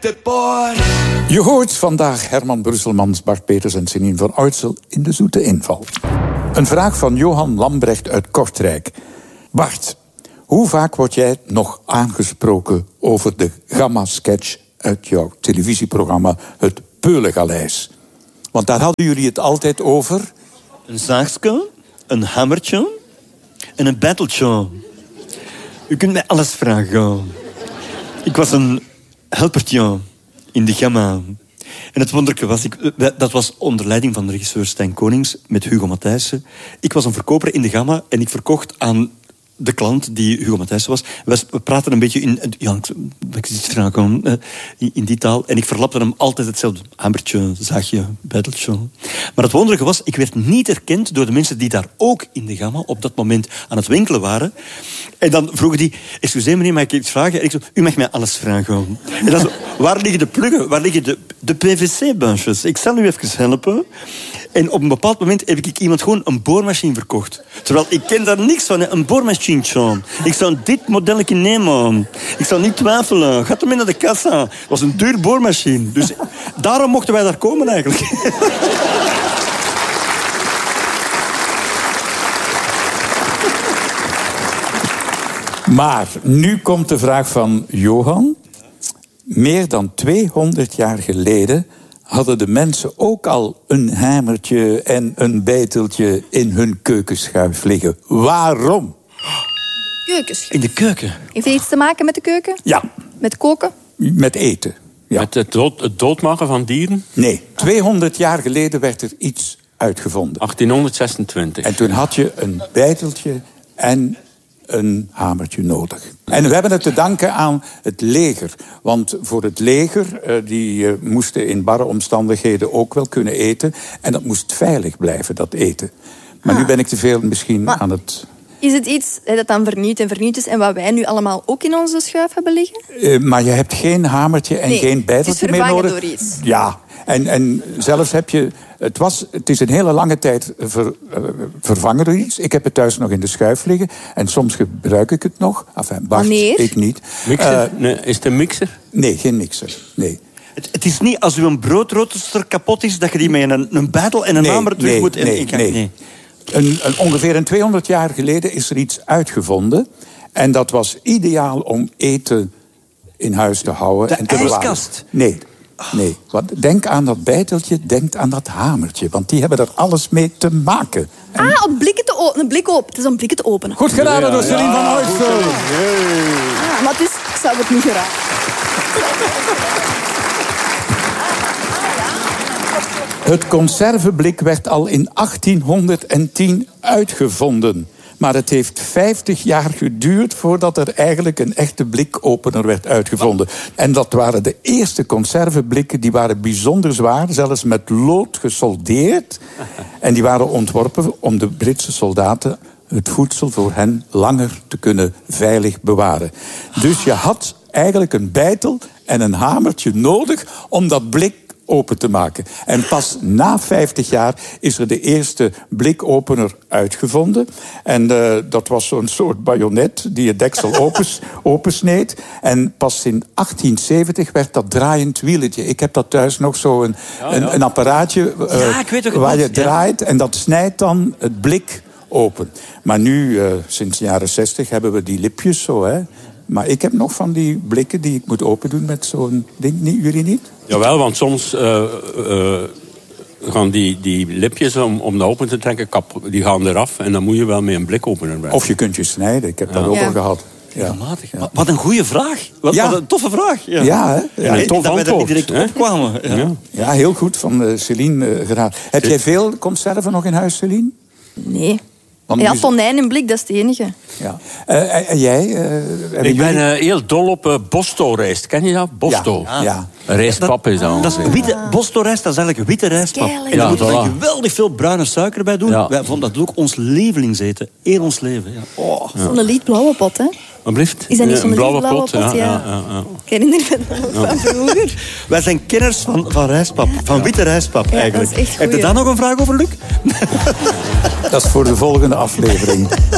Je hoort vandaag Herman Brusselmans, Bart Peters en Céline van Oortsel in de zoete inval. Een vraag van Johan Lambrecht uit Kortrijk. Bart, hoe vaak word jij nog aangesproken over de Gamma-sketch uit jouw televisieprogramma Het Peulengaleis? Want daar hadden jullie het altijd over. Een zaagje, een hammertje en een battletje. U kunt mij alles vragen. Ik was een helpertje in de Gamma. En het wonderlijke was, dat was onder leiding van de regisseur Stijn Konings met Hugo Matthijssen. Ik was een verkoper in de Gamma en ik verkocht aan de klant die Hugo Matthijssen was. We praten een beetje in die taal. En ik verlapte hem altijd hetzelfde. Hammertje, zaagje, battletje. Maar het wonderlijke was, ik werd niet erkend door de mensen die daar ook in de Gamma op dat moment aan het winkelen waren. En dan vroegen die, excuseer meneer, mag ik iets vragen? En ik zei, u mag mij alles vragen. En dan zo, waar liggen de pluggen? Waar liggen de PVC-buisjes? Ik zal u even helpen. En op een bepaald moment heb ik iemand gewoon een boormachine verkocht. Terwijl ik ken daar niks van, hè. Een boormachientje. Ik zou dit modelletje nemen. Ik zou niet twijfelen. Gaat ermee naar de kassa. Het was een duur boormachine. Dus daarom mochten wij daar komen eigenlijk. Maar nu komt de vraag van Johan. Meer dan 200 jaar geleden hadden de mensen ook al een hamertje en een beteltje in hun keukenschuif liggen. Waarom? Keukenschuif. In de keuken. Heeft het iets te maken met de keuken? Ja. Met koken? Met eten. Ja. Met het doodmaken van dieren? Nee, 200 jaar geleden werd er iets uitgevonden. 1826. En toen had je een beiteltje en een hamertje nodig. En we hebben het te danken aan het leger. Want voor het leger, die moesten in barre omstandigheden ook wel kunnen eten. En dat moest veilig blijven, dat eten. Maar nu ben ik te veel misschien aan het... Is het iets dat dan vernieuwd is en wat wij nu allemaal ook in onze schuif hebben liggen? Maar je hebt geen hamertje en geen beiteltje meer nodig. Het is vervangen door iets. Ja, en zelfs heb je... Het is een hele lange tijd vervangen door iets. Ik heb het thuis nog in de schuif liggen. En soms gebruik ik het nog. Enfin, Bart, wanneer? Ik niet. Mixer? Nee, is het een mixer? Nee, geen mixer. Nee. Het is niet als uw broodrooster kapot is, dat je die met een beitel en een hamer terug moet... Nee. Ongeveer 200 jaar geleden is er iets uitgevonden. En dat was ideaal om eten in huis te houden. En te bewaren. ijskast? Nee. Denk aan dat beiteltje, denk aan dat hamertje. Want die hebben er alles mee te maken. En... een blik open. Het is om blikken te openen. Goed geraden door Céline van Oortsel. Maar ik zou het niet geraden. Het conserveblik werd al in 1810 uitgevonden. Maar het heeft 50 jaar geduurd voordat er eigenlijk een echte blikopener werd uitgevonden. En dat waren de eerste conserveblikken, die waren bijzonder zwaar, zelfs met lood gesoldeerd. En die waren ontworpen om de Britse soldaten het voedsel voor hen langer te kunnen veilig bewaren. Dus je had eigenlijk een beitel en een hamertje nodig om dat blik open te maken. En pas na 50 jaar is er de eerste blikopener uitgevonden. En dat was zo'n soort bajonet die het deksel opensneed. En pas in 1870 werd dat draaiend wieletje. Ik heb dat thuis nog zo een apparaatje waar je draait en dat snijdt dan het blik open. Maar nu, sinds de jaren 60, hebben we die lipjes zo, hè. Maar ik heb nog van die blikken die ik moet opendoen met zo'n ding. Jullie niet? Jawel, want soms gaan die lipjes om dat open te trekken, die gaan eraf. En dan moet je wel met een blikopener bij. Of je kunt je snijden. Ik heb dat ook al gehad. Ja. Wat een goede vraag. Wat een toffe vraag. Ja, hè? En een tof dat wij daar niet antwoord. direct opkwamen. Ja, heel goed van Céline gedaan. Heb jij veel conserven nog in huis, Céline? Nee. Tonijn in blik, dat is het enige. Ja. En jij? Ik ben heel dol op Bosto-rijst. Ken je dat? Bosto. Ja. Rijstpap is dat. Dat is witte Bosto-rijst, dat is eigenlijk witte rijstpap. En daar moeten we geweldig veel bruine suiker bij doen. Ja. Wij vonden dat ook ons lievelingseten. Heel ons leven. Ja. Oh. Zo'n lichtblauwe pot, hè? Wat blieft? Is dat niet zo'n blauwe lichtblauwe pot? Ja. Ik herinner me dat nog van vroeger. Wij zijn kenners van rijstpap. Van witte rijstpap, eigenlijk. Dat is echt Heb je daar nog een vraag over, Luc? Dat is voor de volgende aflevering.